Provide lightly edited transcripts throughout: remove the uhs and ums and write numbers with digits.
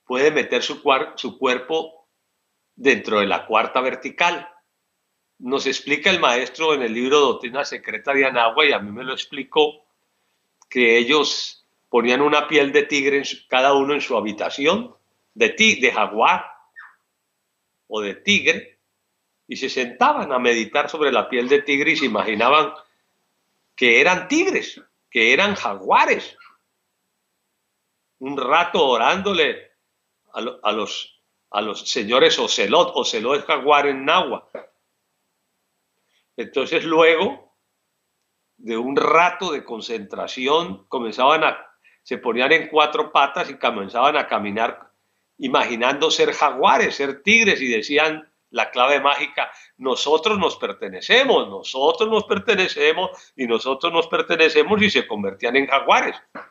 puede meter su cuerpo dentro de la cuarta vertical. Nos explica el maestro en el libro Doctrina Secreta de Anagua, y a mí me lo explicó, que ellos ponían una piel de tigre cada uno en su habitación, de jaguar o de tigre, y se sentaban a meditar sobre la piel de tigre y se imaginaban que eran tigres, que eran jaguares. Un rato orándole a los señores Ocelot. Ocelot es jaguar en náhuatl. Entonces luego de un rato de concentración se ponían en cuatro patas y comenzaban a caminar imaginando ser jaguares, ser tigres, y decían la clave mágica: nosotros nos pertenecemos, y nosotros nos pertenecemos, y se convertían en jaguares.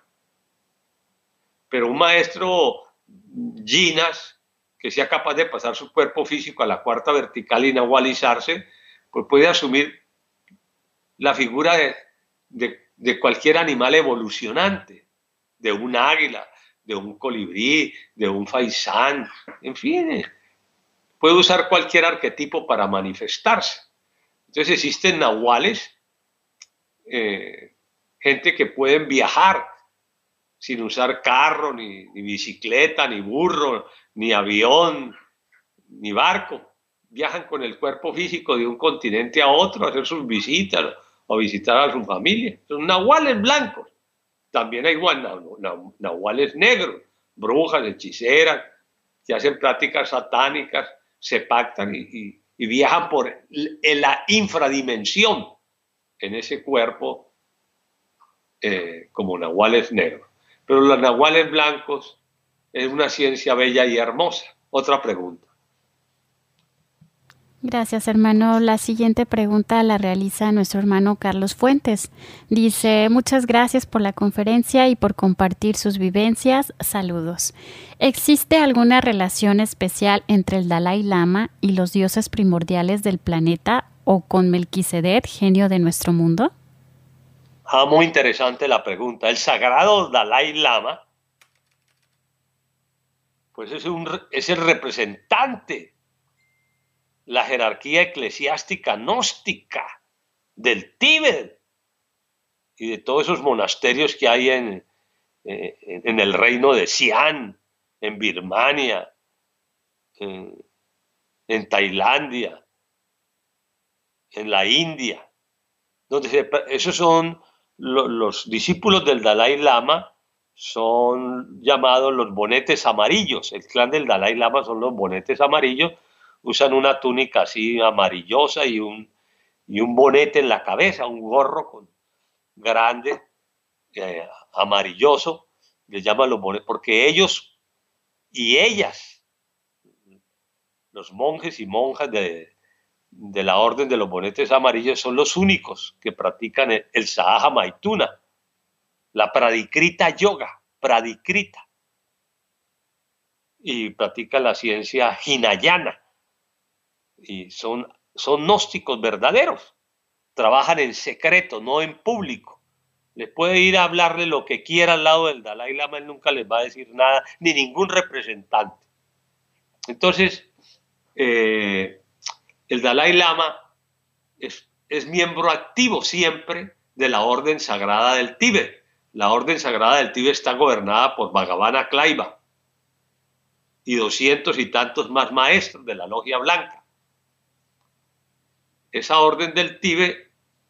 Pero un maestro Ginas, que sea capaz de pasar su cuerpo físico a la cuarta vertical y nahualizarse, pues puede asumir la figura de cualquier animal evolucionante, de un águila, de un colibrí, de un faisán, en fin, puede usar cualquier arquetipo para manifestarse. Entonces existen nahuales, gente que pueden viajar sin usar carro, ni bicicleta, ni burro, ni avión, ni barco. Viajan con el cuerpo físico de un continente a otro a hacer sus visitas o visitar a su familia. Son nahuales blancos. También hay nahuales negros, brujas, hechiceras, que hacen prácticas satánicas, se pactan y viajan por la infradimensión en ese cuerpo como nahuales negros. Pero los nahuales blancos es una ciencia bella y hermosa. Otra pregunta. Gracias, hermano. La siguiente pregunta la realiza nuestro hermano Carlos Fuentes. Dice: muchas gracias por la conferencia y por compartir sus vivencias. Saludos. ¿Existe alguna relación especial entre el Dalai Lama y los dioses primordiales del planeta o con Melquisedec, genio de nuestro mundo? Muy interesante la pregunta. El sagrado Dalai Lama, pues es el representante, la jerarquía eclesiástica gnóstica del Tíbet y de todos esos monasterios que hay en el reino de Xi'an, en Birmania, en Tailandia, en la India, donde esos son los discípulos del Dalai Lama, son llamados los bonetes amarillos. El clan del Dalai Lama son los bonetes amarillos. Usan una túnica así amarillosa y un bonete en la cabeza, un gorro grande, amarilloso. Les llaman los bonetes porque ellos y ellas, los monjes y monjas de la orden de los bonetes amarillos, son los únicos que practican el Sahaja Maituna, la Pradikrita Yoga, Pradikrita, y practican la ciencia Hinayana, y son gnósticos verdaderos, trabajan en secreto, no en público. Les puede ir a hablarle lo que quiera al lado del Dalai Lama, él nunca les va a decir nada, ni ningún representante. Entonces, el Dalai Lama es miembro activo siempre de la Orden Sagrada del Tíbet. La Orden Sagrada del Tíbet está gobernada por Bhagavana Klaiva y 200 y tantos más maestros de la Logia Blanca. Esa Orden del Tíbet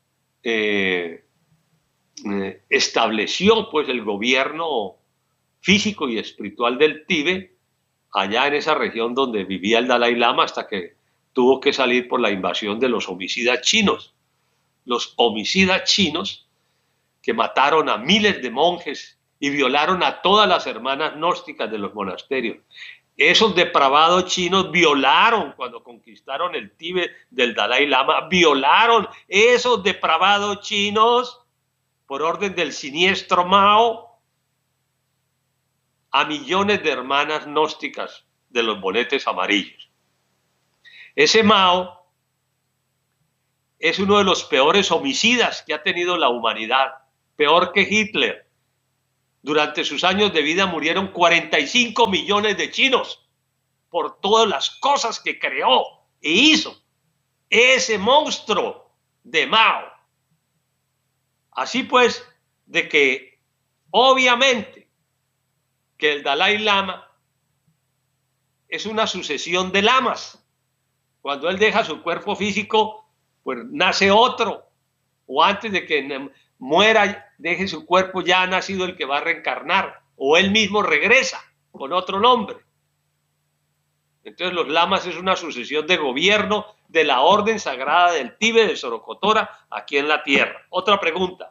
estableció pues el gobierno físico y espiritual del Tíbet allá en esa región donde vivía el Dalai Lama, hasta que tuvo que salir por la invasión de los homicidas chinos. Los homicidas chinos que mataron a miles de monjes y violaron a todas las hermanas gnósticas de los monasterios. Esos depravados chinos violaron, cuando conquistaron el Tíbet del Dalai Lama, violaron esos depravados chinos por orden del siniestro Mao a millones de hermanas gnósticas de los bonetes amarillos. Ese Mao es uno de los peores homicidas que ha tenido la humanidad, peor que Hitler. Durante sus años de vida murieron 45 millones de chinos por todas las cosas que creó e hizo ese monstruo de Mao. Así pues, de que obviamente que el Dalai Lama es una sucesión de lamas. Cuando él deja su cuerpo físico, pues nace otro, o antes de que muera, deje su cuerpo, ya ha nacido el que va a reencarnar, o él mismo regresa con otro nombre. Entonces los lamas es una sucesión de gobierno de la orden sagrada del Tíbet de Sorocotora aquí en la tierra. Otra pregunta.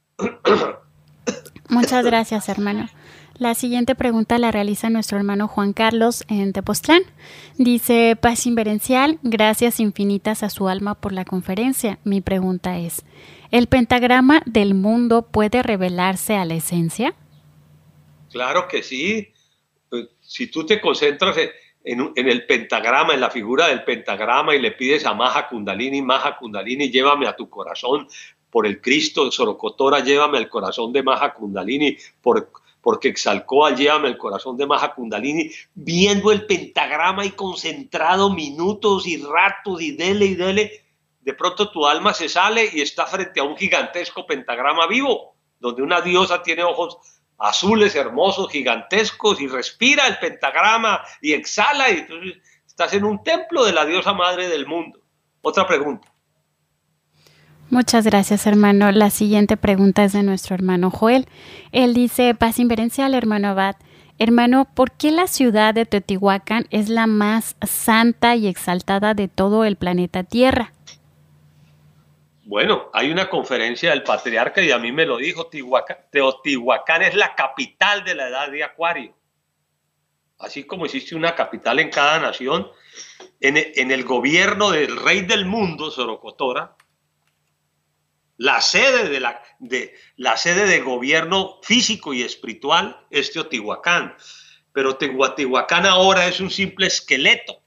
Muchas gracias, hermano. La siguiente pregunta la realiza nuestro hermano Juan Carlos en Tepoztlán. Dice: paz inverencial, gracias infinitas a su alma por la conferencia. Mi pregunta es: ¿el pentagrama del mundo puede revelarse a la esencia? Claro que sí. Si tú te concentras en el pentagrama, en la figura del pentagrama, y le pides a Maha Kundalini, llévame a tu corazón por el Cristo de Sorocotora, llévame al corazón de Maha Kundalini, porque Quetzalcóatl, llévame al corazón de Maha Kundalini, viendo el pentagrama y concentrado minutos y ratos y dele, de pronto tu alma se sale y está frente a un gigantesco pentagrama vivo, donde una diosa tiene ojos azules, hermosos, gigantescos, y respira el pentagrama y exhala, y entonces estás en un templo de la diosa madre del mundo. Otra pregunta. Muchas gracias, hermano. La siguiente pregunta es de nuestro hermano Joel. Él dice: paz inverencial, hermano Abad. Hermano, ¿por qué la ciudad de Teotihuacán es la más santa y exaltada de todo el planeta Tierra? Bueno, hay una conferencia del patriarca y a mí me lo dijo: Teotihuacán es la capital de la edad de Acuario. Así como existe una capital en cada nación, en el gobierno del rey del mundo, Sorocotora, la sede de gobierno físico y espiritual es Teotihuacán. Pero Teotihuacán ahora es un simple esqueleto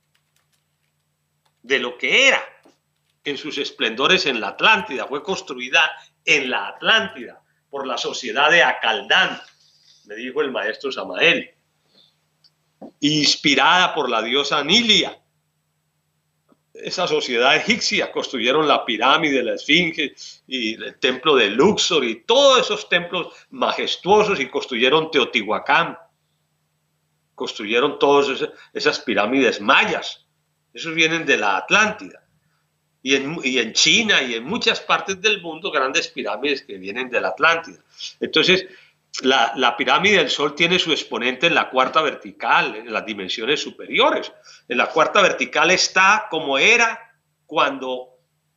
de lo que era en sus esplendores en la Atlántida. Fue construida en la Atlántida por la sociedad de Acaldán, me dijo el maestro Samael, inspirada por la diosa Nilia. Esa sociedad egipcia construyeron la pirámide, la esfinge y el templo de Luxor y todos esos templos majestuosos, y construyeron Teotihuacán, construyeron todas esas pirámides mayas. Esos vienen de la Atlántida. Y en China y en muchas partes del mundo, grandes pirámides que vienen de la Atlántida. Entonces, la pirámide del Sol tiene su exponente en la cuarta vertical, en las dimensiones superiores. En la cuarta vertical está como era cuando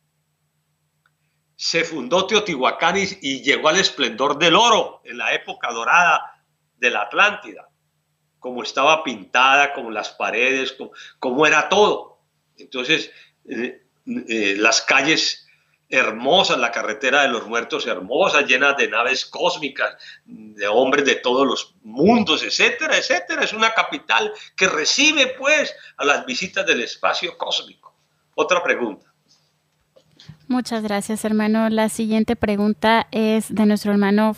se fundó Teotihuacán y llegó al esplendor del oro, en la época dorada de la Atlántida. Como estaba pintada, como las paredes, como era todo. Entonces, las calles hermosas, la carretera de los muertos hermosa, llena de naves cósmicas, de hombres de todos los mundos, etcétera, etcétera. Es una capital que recibe, pues, a las visitas del espacio cósmico. Otra pregunta. Muchas gracias, hermano. La siguiente pregunta es de nuestro hermano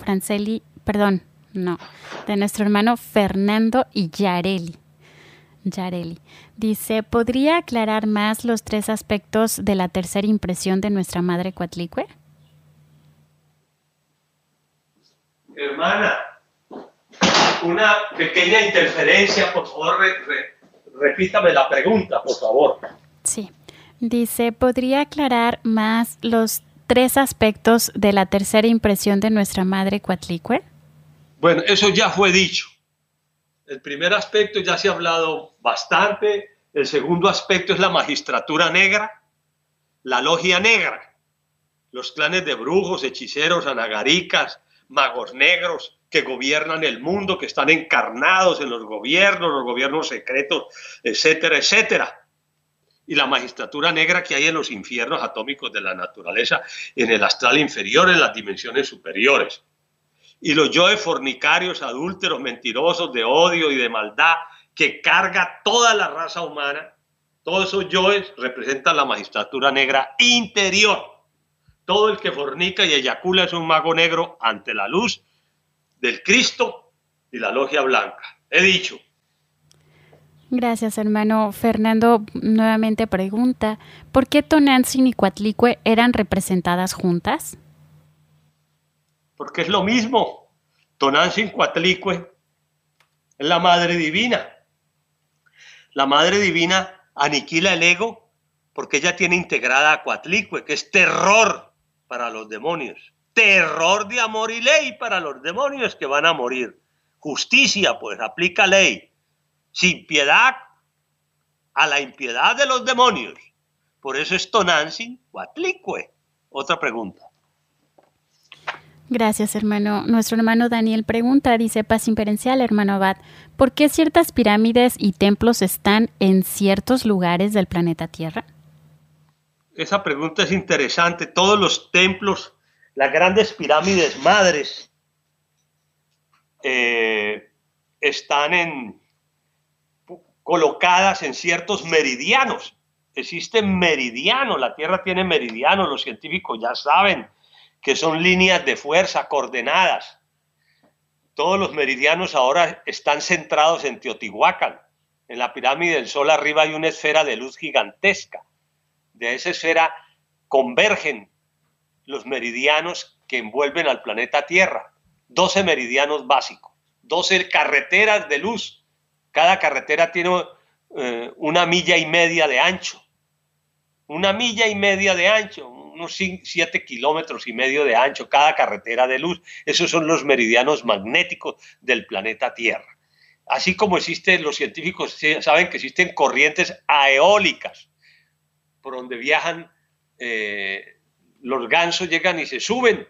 de nuestro hermano Fernando Yareli. Dice: ¿podría aclarar más los 3 aspectos de la tercera impresión de nuestra Madre Coatlicue? Hermana, una pequeña interferencia, por favor, repítame la pregunta, por favor. Sí, dice: ¿podría aclarar más los 3 aspectos de la tercera impresión de nuestra Madre Coatlicue? Bueno, eso ya fue dicho. El primer aspecto ya se ha hablado bastante. El segundo aspecto es la magistratura negra, la logia negra, los clanes de brujos, hechiceros, anagaricas, magos negros que gobiernan el mundo, que están encarnados en los gobiernos secretos, etcétera, etcétera. Y la magistratura negra que hay en los infiernos atómicos de la naturaleza, en el astral inferior, en las dimensiones superiores. Y los yoes fornicarios, adúlteros, mentirosos, de odio y de maldad que carga toda la raza humana, todos esos yoes representan la magistratura negra interior. Todo el que fornica y eyacula es un mago negro ante la luz del Cristo y la Logia Blanca. He dicho. Gracias, hermano. Fernando nuevamente pregunta, ¿por qué Tonantzin y Coatlicue eran representadas juntas? Porque es lo mismo. Tonantzin, Coatlicue es la Madre Divina. La Madre Divina aniquila el ego porque ella tiene integrada a Coatlicue, que es terror para los demonios. Terror de amor y ley para los demonios que van a morir. Justicia, pues, aplica ley. Sin piedad a la impiedad de los demonios. Por eso es Tonantzin, Coatlicue. Otra pregunta. Gracias, hermano. Nuestro hermano Daniel pregunta, dice Paz Imperencial, hermano Abad, ¿por qué ciertas pirámides y templos están en ciertos lugares del planeta Tierra? Esa pregunta es interesante. Todos los templos, las grandes pirámides madres, están colocadas en ciertos meridianos. Existen meridianos, la Tierra tiene meridianos, los científicos ya saben que son líneas de fuerza, coordenadas. Todos los meridianos ahora están centrados en Teotihuacán. En la pirámide del Sol arriba hay una esfera de luz gigantesca. De esa esfera convergen los meridianos que envuelven al planeta Tierra. 12 meridianos básicos, 12 carreteras de luz. Cada carretera tiene 1,5 millas de ancho. 1,5 millas de ancho, unos 7,5 kilómetros de ancho cada carretera de luz. Esos son los meridianos magnéticos del planeta Tierra. Así como existen, los científicos saben que existen corrientes eólicas por donde viajan, los gansos llegan y se suben,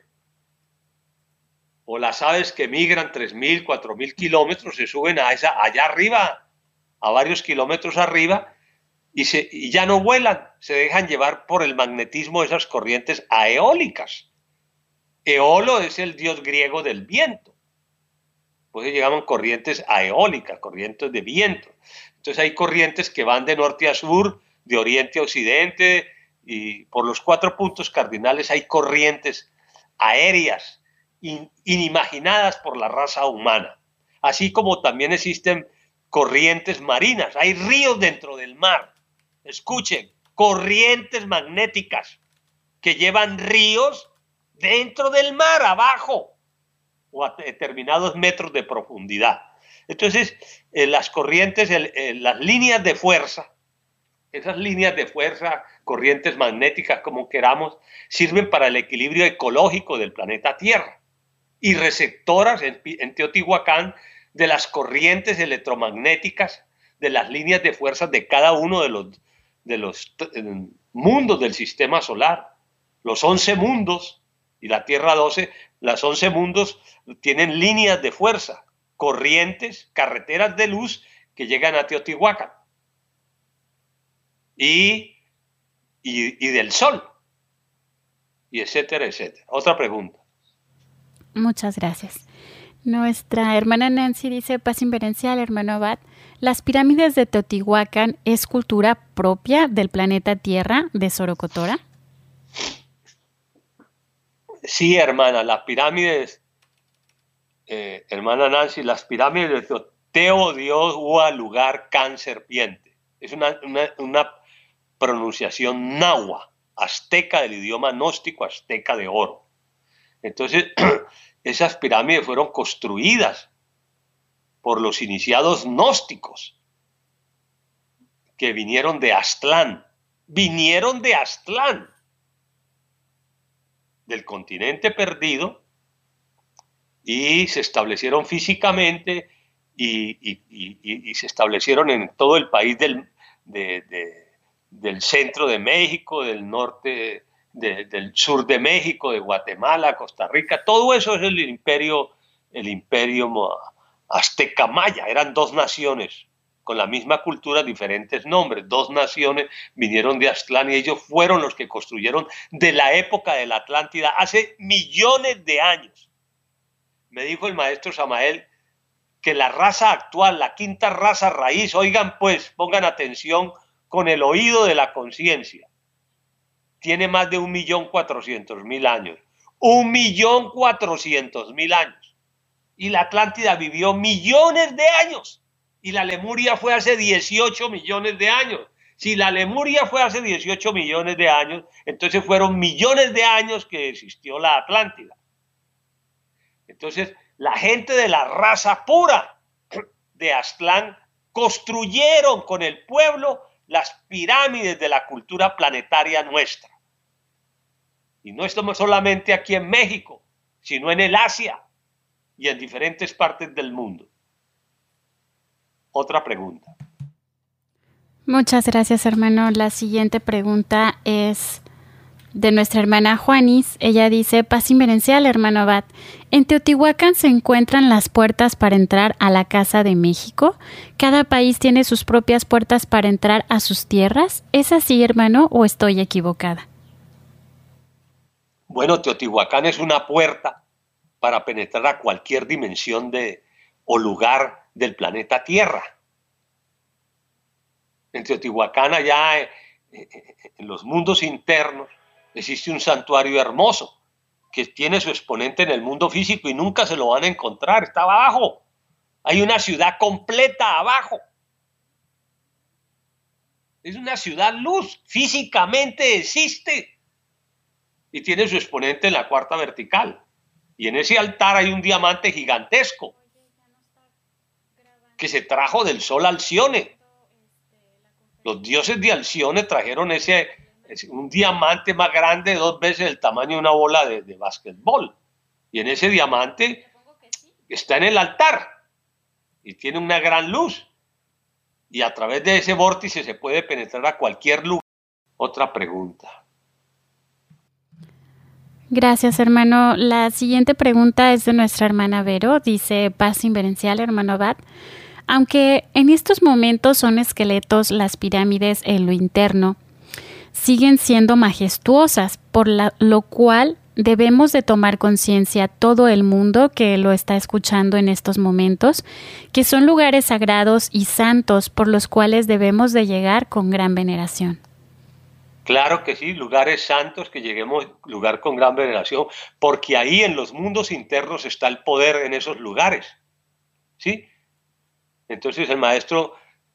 o las aves que migran 3,000, 4,000 kilómetros se suben allá arriba, a varios kilómetros arriba, y ya no vuelan, se dejan llevar por el magnetismo de esas corrientes eólicas. Eolo es el dios griego del viento, pues se llaman corrientes eólicas, corrientes de viento. Entonces hay corrientes que van de norte a sur, de oriente a occidente, y por los 4 puntos cardinales hay corrientes aéreas inimaginadas por la raza humana, así como también existen corrientes marinas, hay ríos dentro del mar. Escuchen, corrientes magnéticas que llevan ríos dentro del mar, abajo, o a determinados metros de profundidad. Entonces, las corrientes, las líneas de fuerza, esas líneas de fuerza, corrientes magnéticas, como queramos, sirven para el equilibrio ecológico del planeta Tierra y receptoras en Teotihuacán de las corrientes electromagnéticas, de las líneas de fuerza de cada uno de los mundos del sistema solar. Los 11 mundos y la Tierra 12, las 11 mundos tienen líneas de fuerza, corrientes, carreteras de luz que llegan a Teotihuacán. Y del Sol, y etcétera, etcétera. Otra pregunta. Muchas gracias. Nuestra hermana Nancy dice, Paz Imperencial, hermano Abad, ¿las pirámides de Teotihuacán es cultura propia del planeta Tierra de Sorocotora? Sí, hermana, las pirámides, hermana Nancy, las pirámides de Teo, Dios, Ua, lugar, can, serpiente. Es una pronunciación náhuatl, azteca, del idioma gnóstico azteca de oro. Entonces, esas pirámides fueron construidas por los iniciados gnósticos que vinieron de Aztlán, del continente perdido, y se establecieron físicamente y se establecieron en todo el país del centro de México, del norte, del sur de México, de Guatemala, Costa Rica. Todo eso es el imperio azteca maya. Eran 2 naciones con la misma cultura, diferentes nombres. 2 naciones vinieron de Aztlán y ellos fueron los que construyeron de la época de la Atlántida hace millones de años. Me dijo el maestro Samael que la raza actual, la 5ª raza raíz, oigan pues, pongan atención con el oído de la conciencia, tiene más de 1.400.000 años. 1.400.000 años. y la Atlántida vivió millones de años y la Lemuria fue hace 18 millones de años. Si la Lemuria fue hace 18 millones de años, entonces fueron millones de años que existió la Atlántida. Entonces, la gente de la raza pura de Aztlán construyeron con el pueblo las pirámides de la cultura planetaria nuestra. Y no estamos solamente aquí en México, sino en el Asia y en diferentes partes del mundo. Otra pregunta. Muchas gracias, hermano. La siguiente pregunta es de nuestra hermana Juanis. Ella dice: paz inmerencial, hermano Abad. ¿En Teotihuacán se encuentran las puertas para entrar a la Casa de México? ¿Cada país tiene sus propias puertas para entrar a sus tierras? ¿Es así, hermano, o estoy equivocada? Bueno, Teotihuacán es una puerta para penetrar a cualquier dimensión o lugar del planeta Tierra. En Teotihuacán, allá en los mundos internos, existe un santuario hermoso que tiene su exponente en el mundo físico y nunca se lo van a encontrar, está abajo. Hay una ciudad completa abajo. Es una ciudad luz, físicamente existe y tiene su exponente en la cuarta vertical. Y en ese altar hay un diamante gigantesco que se trajo del sol Alcione. Los dioses de Alcione trajeron un diamante más grande, 2 veces el tamaño de una bola de básquetbol. Y en ese diamante está en el altar y tiene una gran luz. Y a través de ese vórtice se puede penetrar a cualquier lugar. Otra pregunta. Gracias, hermano. La siguiente pregunta es de nuestra hermana Vero. Dice: paz inverencial, hermano Abad. Aunque en estos momentos son esqueletos las pirámides en lo interno, siguen siendo majestuosas, por lo cual debemos de tomar conciencia todo el mundo que lo está escuchando en estos momentos, que son lugares sagrados y santos por los cuales debemos de llegar con gran veneración. Claro que sí, lugares santos que lleguemos lugar con gran veneración, porque ahí en los mundos internos está el poder en esos lugares, ¿sí? Entonces el maestro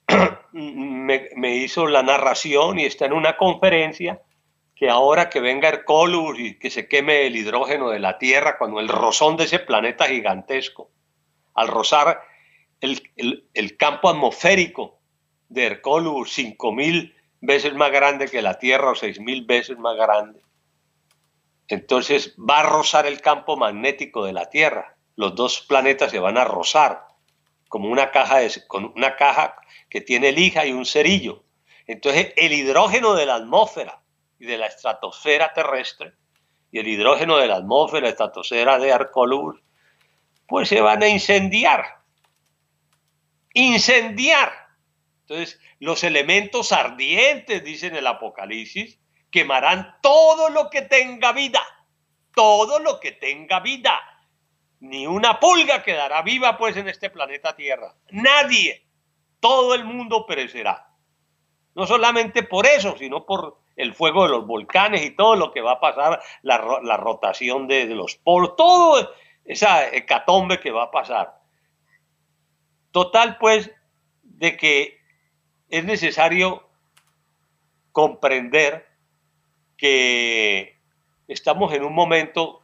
me hizo la narración y está en una conferencia que ahora que venga Hercólubus y que se queme el hidrógeno de la Tierra, cuando el rozón de ese planeta gigantesco, al rozar el campo atmosférico de Hercólubus, 5.000 veces más grande que la Tierra o 6.000 veces más grande, entonces va a rozar el campo magnético de la Tierra. Los dos planetas se van a rozar como una caja que tiene lija y un cerillo. Entonces el hidrógeno de la atmósfera y de la estratosfera terrestre y el hidrógeno de la atmósfera y estratosfera de Hercólubus pues se van a incendiar. Entonces los elementos ardientes, dice en el Apocalipsis, quemarán todo lo que tenga vida, ni una pulga quedará viva pues en este planeta Tierra, nadie, todo el mundo perecerá. No solamente por eso, sino por el fuego de los volcanes y todo lo que va a pasar, la rotación de los polos, todo esa hecatombe que va a pasar. Total pues de que es necesario comprender que estamos en un momento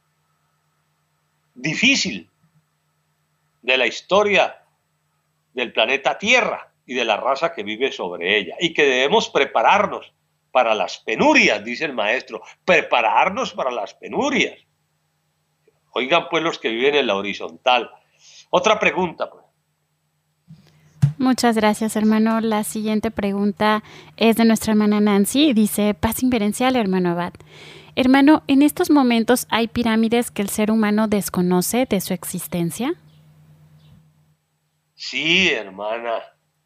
difícil de la historia del planeta Tierra y de la raza que vive sobre ella, y que debemos prepararnos para las penurias, dice el maestro, prepararnos para las penurias. Oigan pues los que viven en la horizontal. Otra pregunta pues. Muchas gracias, hermano. La siguiente pregunta es de nuestra hermana Nancy. Dice: paz inverencial, hermano Abad. Hermano, ¿en estos momentos hay pirámides que el ser humano desconoce de su existencia? Sí, hermana.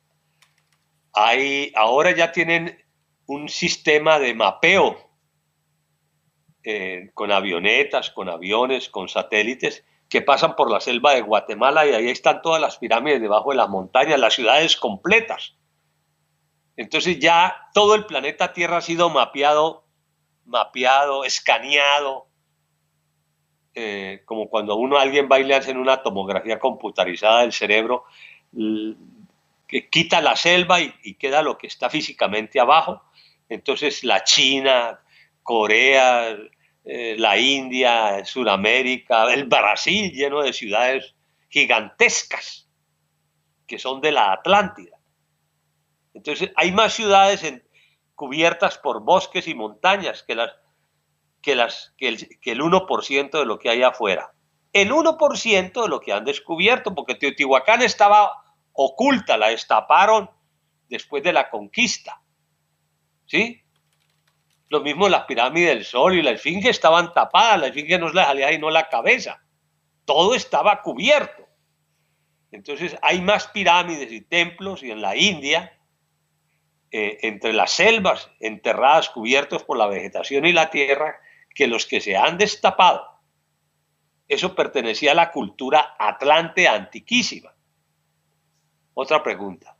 Ahora ya tienen un sistema de mapeo con avionetas, con aviones, con satélites que pasan por la selva de Guatemala y ahí están todas las pirámides debajo de las montañas, las ciudades completas. Entonces ya todo el planeta Tierra ha sido mapeado, escaneado, como cuando alguien va y le hacen una tomografía computarizada del cerebro, que quita la selva y queda lo que está físicamente abajo. Entonces la China, Corea, la India, Sudamérica, el Brasil lleno de ciudades gigantescas que son de la Atlántida. Entonces hay más ciudades cubiertas por bosques y montañas que el 1% de lo que hay afuera. El 1% de lo que han descubierto, porque Teotihuacán estaba oculta, la destaparon después de la conquista. ¿Sí? Lo mismo la pirámide del Sol y la Esfinge estaban tapadas, la Esfinge no la salía sino la cabeza. Todo estaba cubierto. Entonces hay más pirámides y templos, y en la India, entre las selvas enterradas, cubiertos por la vegetación y la tierra, que los que se han destapado. Eso pertenecía a la cultura atlante antiquísima. Otra pregunta.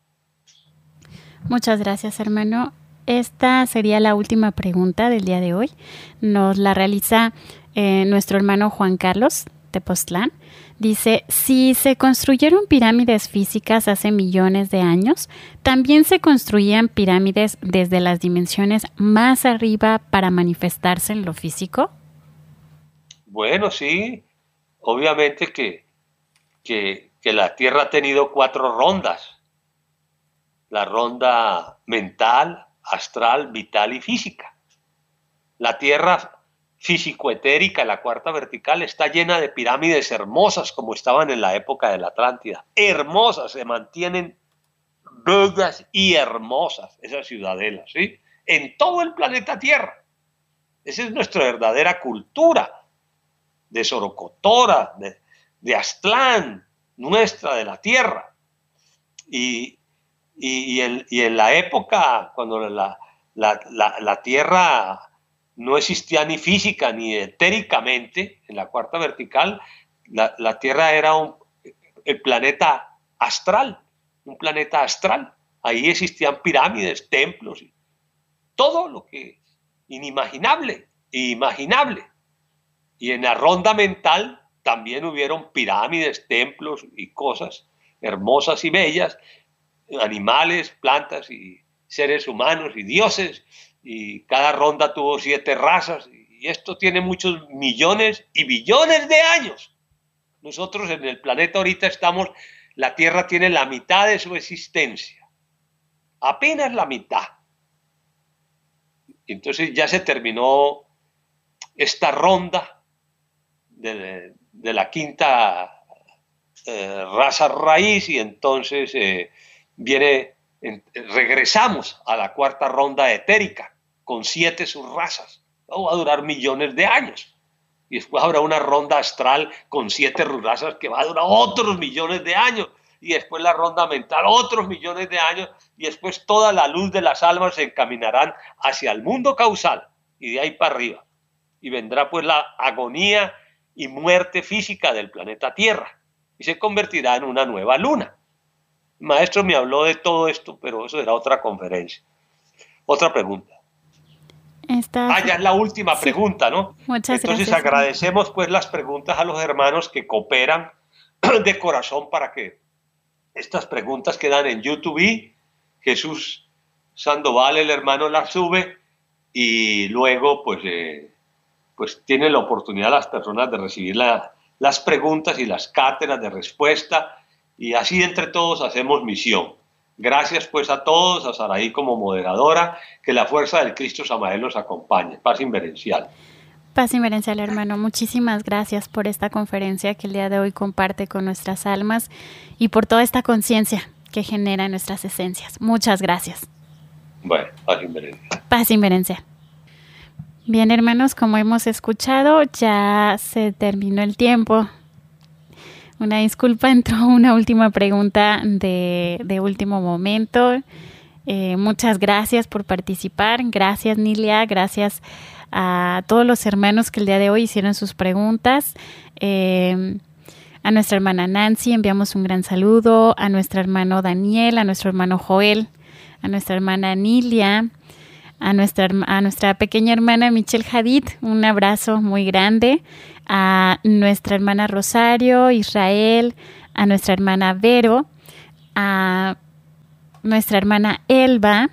Muchas gracias, hermano. Esta sería la última pregunta del día de hoy. Nos la realiza nuestro hermano Juan Carlos Tepoztlán. Dice, si se construyeron pirámides físicas hace millones de años, ¿también se construían pirámides desde las dimensiones más arriba para manifestarse en lo físico? Bueno, sí. Obviamente que la Tierra ha tenido 4 rondas. La ronda mental, astral, vital y física. La Tierra físico-etérica, la 4ª vertical, está llena de pirámides hermosas como estaban en la época de la Atlántida. Hermosas, se mantienen bellas y hermosas esas ciudadelas, ¿sí? En todo el planeta Tierra. Esa es nuestra verdadera cultura de Sorocotora, de Aztlán, nuestra, de la Tierra. Y en la época cuando la Tierra no existía ni física ni etéricamente, en la 4ª vertical, la Tierra era el planeta astral, un planeta astral. Ahí existían pirámides, templos, todo lo que inimaginable e imaginable. Y en la ronda mental también hubieron pirámides, templos y cosas hermosas y bellas, animales, plantas y seres humanos y dioses, y cada ronda tuvo 7 razas, y esto tiene muchos millones y billones de años. Nosotros en el planeta ahorita la Tierra tiene la mitad de su existencia, apenas la mitad. Entonces ya se terminó esta ronda de la 5ª raza raíz, y entonces regresamos a la 4ª ronda etérica con 7 subrazas. Va a durar millones de años, y después habrá una ronda astral con 7 subrazas que va a durar otros millones de años, y después la ronda mental otros millones de años, y después toda la luz de las almas se encaminarán hacia el mundo causal y de ahí para arriba, y vendrá pues la agonía y muerte física del planeta Tierra, y se convertirá en una nueva luna. El maestro me habló de todo esto, pero eso era otra conferencia. Otra pregunta. Ya es la última pregunta, ¿no? Muchas Entonces gracias. agradecemos pues las preguntas a los hermanos que cooperan de corazón para que estas preguntas quedan en YouTube. Jesús Sandoval, el hermano, las sube, y luego pues tienen la oportunidad las personas de recibir las preguntas y las cátedras de respuesta, y así entre todos hacemos misión. Gracias pues a todos, a Saraí como moderadora, que la fuerza del Cristo Samael los acompañe. Paz inverencial. Paz inverencial, hermano. Muchísimas gracias por esta conferencia que el día de hoy comparte con nuestras almas y por toda esta conciencia que genera en nuestras esencias. Muchas gracias. Bueno, paz inverencial. Paz inverencial. Bien, hermanos, como hemos escuchado, ya se terminó el tiempo. Una disculpa, entró una última pregunta de último momento. Muchas gracias por participar. Gracias, Nilia. Gracias a todos los hermanos que el día de hoy hicieron sus preguntas. A nuestra hermana Nancy enviamos un gran saludo. A nuestro hermano Daniel, a nuestro hermano Joel, a nuestra hermana Nilia, a nuestra pequeña hermana Michelle Hadid, un abrazo muy grande. a nuestra hermana Rosario, Israel, a nuestra hermana Vero, a nuestra hermana Elba,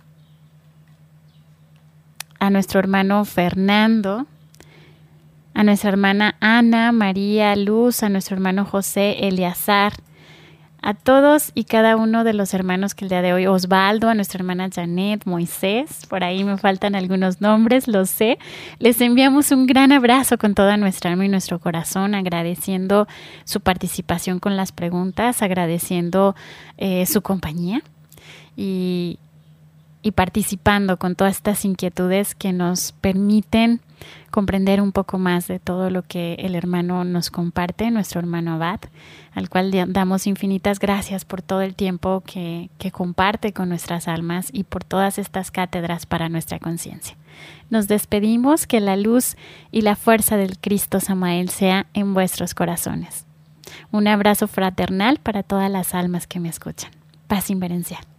a nuestro hermano Fernando, a nuestra hermana Ana, María, Luz, a nuestro hermano José, Eleazar, a todos y cada uno de los hermanos que el día de hoy, Osvaldo, a nuestra hermana Janet, Moisés, por ahí me faltan algunos nombres, lo sé. Les enviamos un gran abrazo con toda nuestra alma y nuestro corazón, agradeciendo su participación con las preguntas, agradeciendo su compañía y participando con todas estas inquietudes que nos permiten comprender un poco más de todo lo que el hermano nos comparte, nuestro hermano Abad, al cual damos infinitas gracias por todo el tiempo que comparte con nuestras almas y por todas estas cátedras para nuestra conciencia. Nos despedimos, que la luz y la fuerza del Cristo Samael sea en vuestros corazones. Un abrazo fraternal para todas las almas que me escuchan. Paz inverencial.